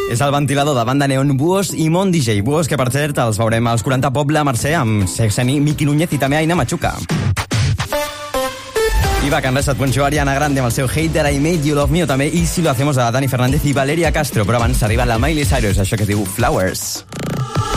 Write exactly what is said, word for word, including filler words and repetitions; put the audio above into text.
És el ventilador de banda Neon, Buos i Mon D J. Buos, que per cert els veurem als quaranta Poble Mercè amb Sexani, Miki Núñez i també Aina Machuca. I va, que en res et punxo Ariana Grande amb el seu Hater, I Made You Love Me, o també Y Si Lo Hacemos de Dani Fernández i Valeria Castro, però abans arriba la Miley Cyrus, això que es diu Flowers.